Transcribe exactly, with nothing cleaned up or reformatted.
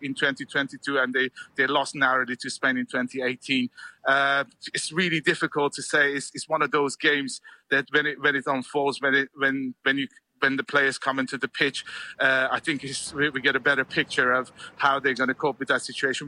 in twenty twenty-two, and they, they lost narrowly to Spain in twenty eighteen. Uh, it's really difficult to say. It's, it's one of those games that when it when it unfolds, when it when when you when the players come into the pitch, uh, I think it's, we, we get a better picture of how they're going to cope with that situation.